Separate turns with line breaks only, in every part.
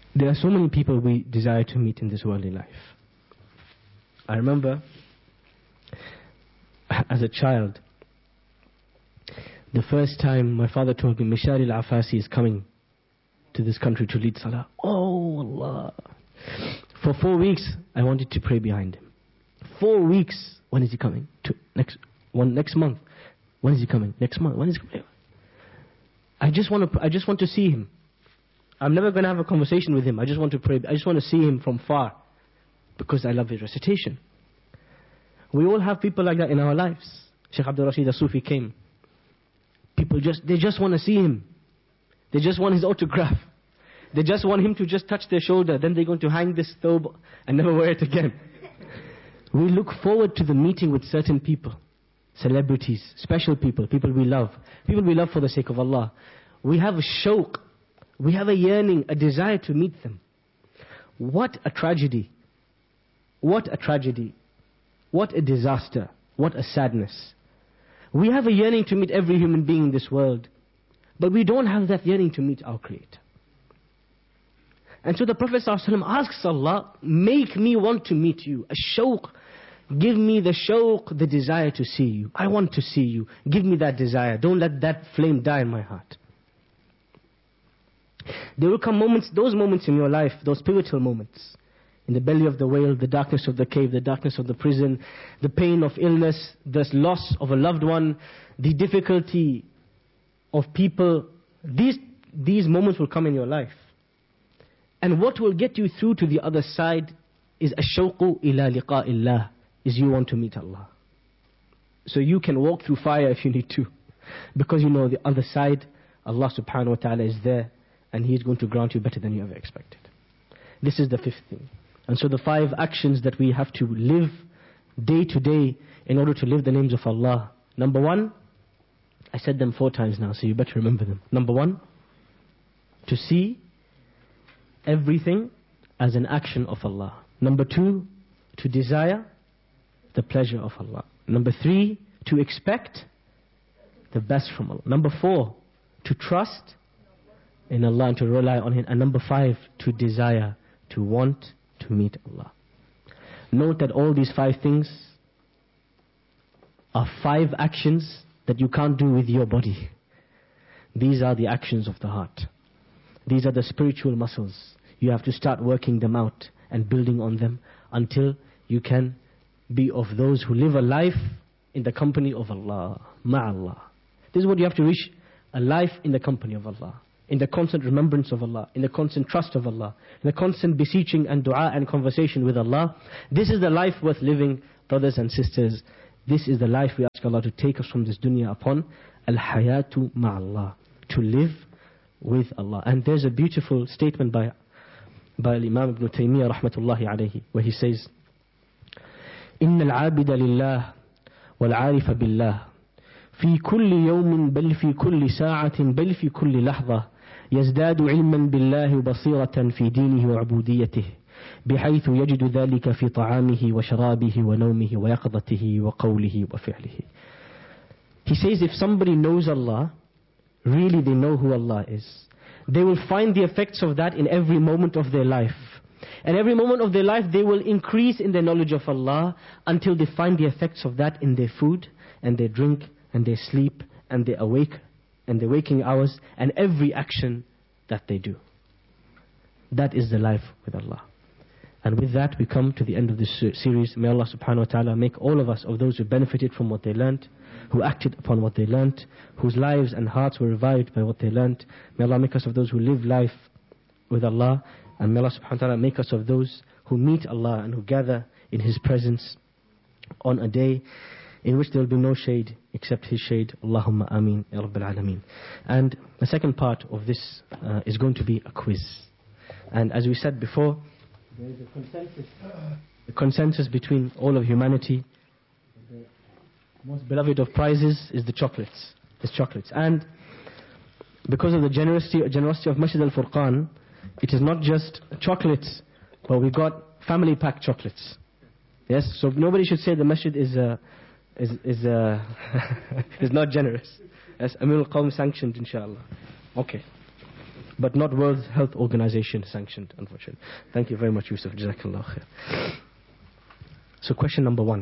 There are so many people we desire to meet in this worldly life. I remember as a child, the first time my father told me Mishari al-Afasi is coming to this country to lead Salah. Oh Allah. For 4 weeks I wanted to pray behind him. 4 weeks. When is he coming? Next month. When is he coming? Next month. When is he coming? I just want to see him. I'm never going to have a conversation with him. I just want to pray. I just want to see him from far because I love his recitation. We all have people like that in our lives. Sheikh Abdul Rashid al-Sufi came. People they just want to see him. They just want his autograph. They just want him to just touch their shoulder. Then they're going to hang this thobe and never wear it again. We look forward to the meeting with certain people. Celebrities, special people, people we love for the sake of Allah. We have a shauq, we have a yearning, a desire to meet them. What a tragedy. What a tragedy. What a disaster. What a sadness. We have a yearning to meet every human being in this world, but we don't have that yearning to meet our Creator. And so the Prophet ﷺ asks Allah, make me want to meet you. A shauq. Give me the shauq, the desire to see you. I want to see you. Give me that desire. Don't let that flame die in my heart. There will come moments, those moments in your life, those pivotal moments. In the belly of the whale, the darkness of the cave, the darkness of the prison, the pain of illness, the loss of a loved one, the difficulty of people. These moments will come in your life. And what will get you through to the other side is ash-shawqu ila liqa'illah, is you want to meet Allah. So you can walk through fire if you need to, because you know the other side, Allah subhanahu wa ta'ala is there, and He is going to grant you better than you ever expected. This is the fifth thing. And so the 5 actions that we have to live day to day in order to live the names of Allah. Number 1, I said them 4 times now, so you better remember them. Number 1, to see everything as an action of Allah. Number 2, to desire the pleasure of Allah. Number 3, to expect the best from Allah. Number 4, to trust in Allah and to rely on Him. And number 5, to desire, to want to meet Allah. Note that all these 5 things are 5 actions that you can't do with your body. These are the actions of the heart. These are the spiritual muscles. You have to start working them out and building on them until you can be of those who live a life in the company of Allah, ma'Allah. This is what you have to reach, a life in the company of Allah, in the constant remembrance of Allah, in the constant trust of Allah, in the constant beseeching and dua and conversation with Allah. This is the life worth living, brothers and sisters. This is the life we ask Allah to take us from this dunya upon, al-hayatu ma'Allah, to live with Allah. And there's a beautiful statement by Imam Ibn Taymiyyah rahmatullahi alayhi, where he says, إن العابد لله والعارف بالله في كل يوم بل في كل ساعة بل في كل لحظة يزداد علما بالله وبصيرة في دينه وعبوديته بحيث يجد ذلك في طعامه وشرابه ونومه ويقظته وقوله وفعله. He says if somebody knows Allah, really they know who Allah is, they will find the effects of that in every moment of their life. And every moment of their life they will increase in their knowledge of Allah until they find the effects of that in their food and their drink and their sleep and their awake and their waking hours and every action that they do. That is the life with Allah. And with that we come to the end of this series. May Allah subhanahu wa ta'ala make all of us of those who benefited from what they learnt, who acted upon what they learnt, whose lives and hearts were revived by what they learnt. May Allah make us of those who live life with Allah, and may Allah subhanahu wa ta'ala make us of those who meet Allah and who gather in His presence on a day in which there will be no shade except His shade. Allahumma ameen ya Rabbil Alameen. And the second part of this is going to be a quiz. And as we said before, there is a consensus between all of humanity. The most beloved of prizes is the chocolates. It's chocolates. And because of the generosity of Masjid Al-Furqan, it is not just chocolates, but we got family pack chocolates. Yes, so nobody should say the masjid is is not generous. Yes, Amir al-Qawm sanctioned, inshallah. Okay. but not World Health Organization sanctioned, unfortunately. Thank you very much, Yusuf. Jazakallah khair. So question number 1.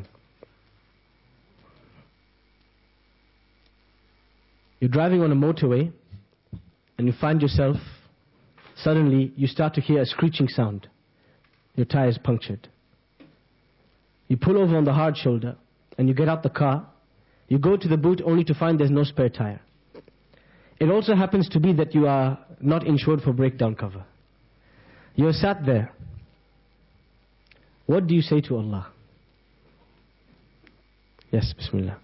You're driving on a motorway and you find yourself, suddenly you start to hear a screeching sound. Your tire is punctured. You pull over on the hard shoulder and you get out the car. You go to the boot only to find there's no spare tire. It also happens to be that you are not insured for breakdown cover. You're sat there. What do you say to Allah? Yes, Bismillah.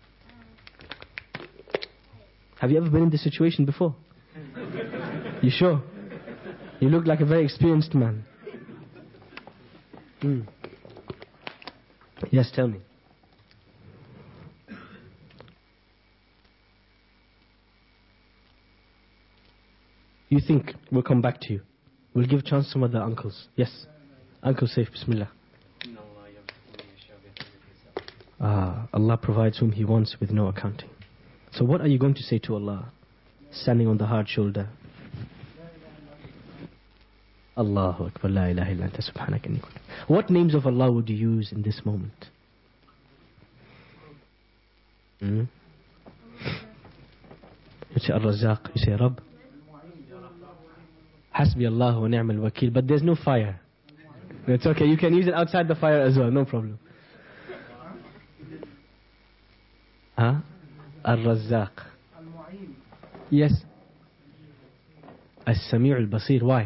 Have you ever been in this situation before? You sure? You look like a very experienced man. Yes, tell me. You think we'll come back to you. We'll give a chance to some other uncles. Yes. Uncle Saif, Bismillah. Allah provides whom He wants with no accounting. So what are you going to say to Allah? Standing on the hard shoulder. Allahu Akbar, la ilaha illa anta subhanaka inni kuntu. What names of Allah would you use in this moment? You say Ar-Razzaq, you say Rabb. Hasbi Allah wa ni'mal wakil. But there's no fire. It's okay, you can use it outside the fire as well, no problem. Huh? Ar-Razzaq. Yes. As-Sami' al-Basir. Why?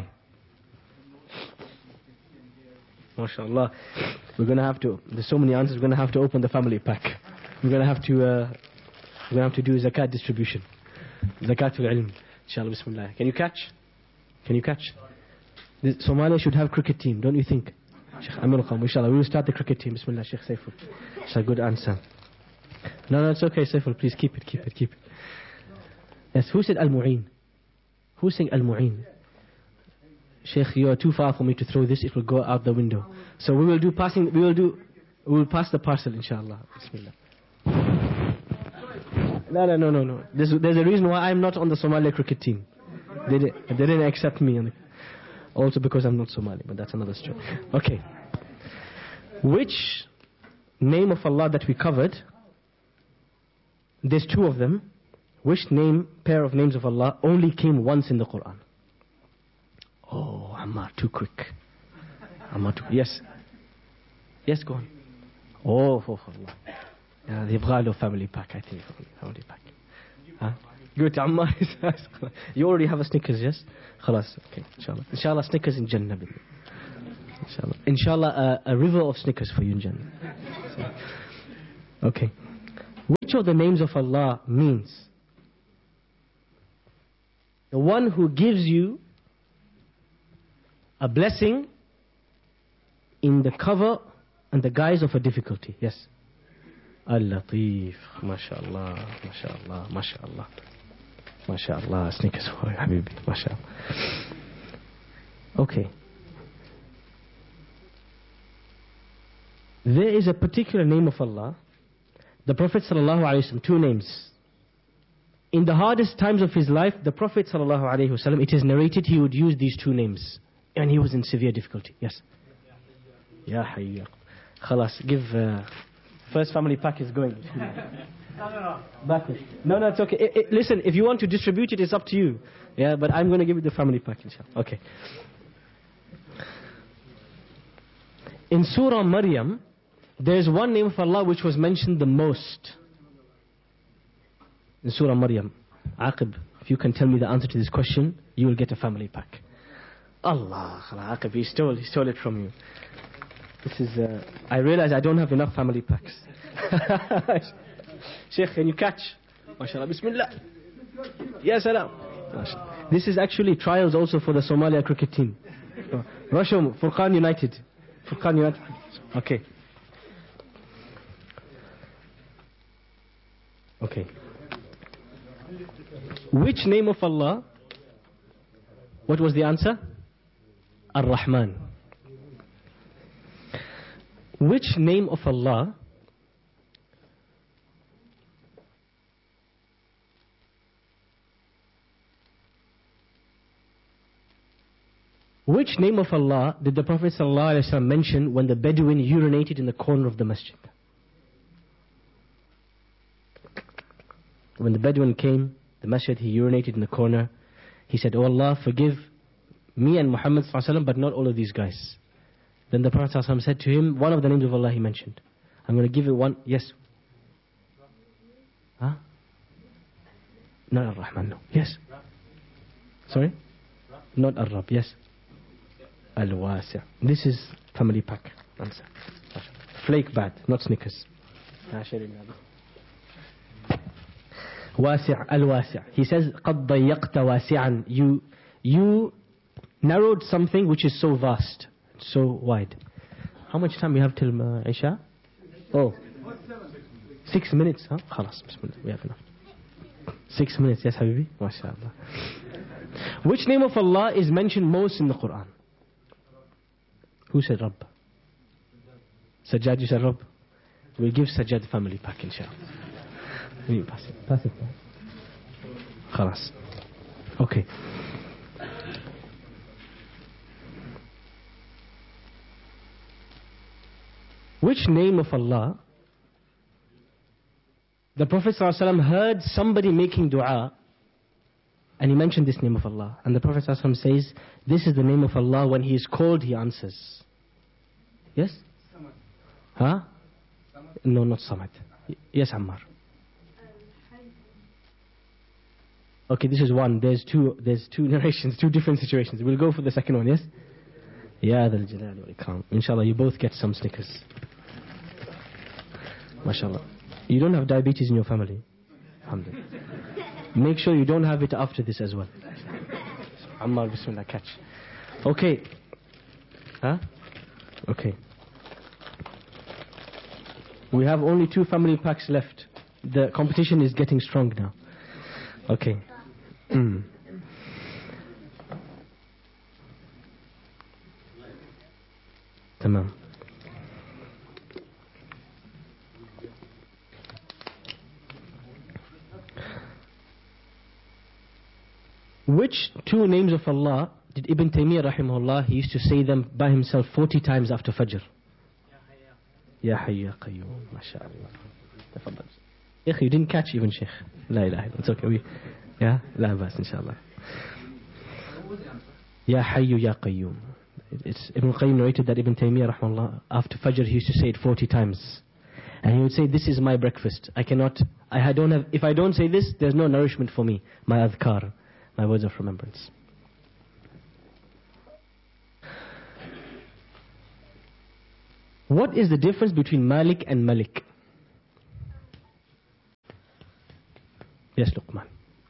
MashaAllah. We're going to have to, there's so many answers, we're going to have to open the family pack. We're going to have to do zakat distribution. Zakatul ilm. Inshallah, bismillah. Can you catch? Can you catch? Somalia should have cricket team, don't you think? Sheikh Amir Qam, inshallah. We will start the cricket team. Bismillah, Sheikh Saiful. It's a good answer. No, it's okay, Saiful. Please keep it. Yes, who said Al-Mu'in? Who sang Al-Mu'in? Sheikh, you are too far for me to throw this. It will go out the window. So we will pass the parcel, inshallah. Bismillah. No. There's a reason why I'm not on the Somalia cricket team. They didn't accept me. Also because I'm not Somali, but that's another story. Okay. Which name of Allah that we covered, there's 2 of them. Which pair of names of Allah only came once in the Quran? Oh, Ammar, too quick. Yes. Yes, go on. Oh, Allah. Yeah, the Ibghalo family pack, I think. Family pack. Huh? Good, Ammar. You already have a Snickers, yes? Khalas, okay, inshallah. Inshallah, Snickers in Jannah. Inshallah, a river of Snickers for you in Jannah. Okay. Which of the names of Allah means the one who gives you a blessing in the cover and the guise of a difficulty? Yes. Al-Latif. MashaAllah. Snickers for you, Habibi. MashaAllah. Okay. There is a particular name of Allah. The Prophet ﷺ, 2 names. In the hardest times of his life, the Prophet ﷺ, it is narrated he would use these 2 names. And he was in severe difficulty. Yes. Ya Hayy. Khalas, give... first family pack is going. No. Backward. No, it's okay. Listen, if you want to distribute it, it's up to you. Yeah, but I'm going to give you the family pack, inshallah. Okay. In Surah Maryam, there's one name of Allah which was mentioned the most. In Surah Maryam. Aqib, if you can tell me the answer to this question, you will get a family pack. Allah, Aqib, he stole it from you. This is, I realize I don't have enough family packs. Sheikh, can you catch? MashaAllah, Bismillah. Yes, salam. This is actually trials also for the Somalia cricket team. Russia, Furqan United. Okay. Which name of Allah? What was the answer? Ar-Rahman. Which name of Allah Which name of Allah did the Prophet ﷺ mention when the Bedouin urinated in the corner of the masjid? When the Bedouin came, the masjid, he urinated in the corner. He said, "Oh Allah, forgive me and Muhammad ﷺ, but not all of these guys." Then the Prophet ﷺ said to him, one of the names of Allah he mentioned. I'm going to give it one. Yes. Huh? Not Ar-Rahman, no. Yes. Sorry? Not Ar-Rab, yes. Al-Wasi'. This is family pack. Answer. Flake bad, not Snickers. Wasi' Al-Wasi'. He says, قَدْ ضَيَّقْتَ وَاسِعًا. You narrowed something which is so vast, so wide. How much time we have till Isha? Oh, 6 minutes, huh? Khalas, bismillah, we have enough. 6 minutes, yes, Habibi? MashaAllah. Which name of Allah is mentioned most in the Quran? Who said Rabb? Sajjad, you said Rabb? We'll give Sajjad family pack, inshallah. Pass it. Pass it. Khalas. Okay. Which name of Allah? The Prophet ﷺ heard somebody making dua, and he mentioned this name of Allah. And the Prophet ﷺ says, this is the name of Allah. When he is called, he answers. Yes? Samad. Huh? Samad? No, not Samad. Yes, Ammar. Okay, this is one. There's two narrations, two different situations. We'll go for the second one, yes? Ya Dhal Jalali wal Ikram. Inshallah, you both get some Snickers. MashaAllah. You don't have diabetes in your family? Alhamdulillah. Make sure you don't have it after this as well. Ammar, bismillah, catch. Okay. Huh? Okay. We have only 2 family packs left. The competition is getting strong now. Okay. Tamam. Which 2 names of Allah did Ibn Taymiyyah rahimahullah, he used to say them by himself 40 times after Fajr? Ya Hayy Ya Qayyum. MashaAllah. Tafaddal. Sheikh, you didn't catch even Sheikh. La ilaha illallah. It's okay. Yeah? La bas, inshallah. Ya Hayy Ya Qayyum. It's Ibn Qayyim narrated that Ibn Taymiyyah rahimahullah, after Fajr he used to say it 40 times. And he would say, this is my breakfast. If I don't say this, there's no nourishment for me. My adhkar, my words of remembrance. What is the difference between Malik and Malik? Yes, Luqman.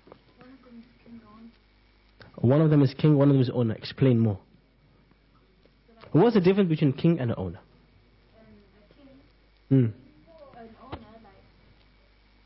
One of them is king, one of them is owner. Explain more. What's the difference between king and an owner?
A king